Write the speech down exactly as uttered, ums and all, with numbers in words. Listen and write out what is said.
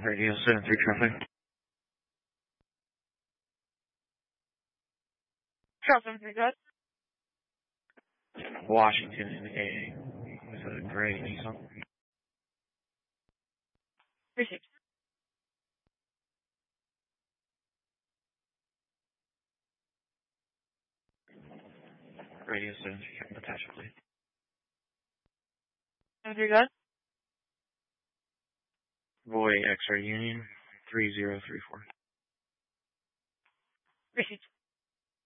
Radio seven three traffic. Charles seven three, go ahead. Washington in A with a gray Nissan. Received. Radio seven three, attach it, please. seven three, go ahead. Boy X-ray Union three zero three four. Received.